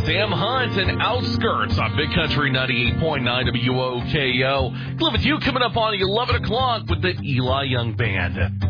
Sam Hunt and Outskirts on Big Country 98.9 WOKO. Live with you coming up on 11 o'clock with the Eli Young Band.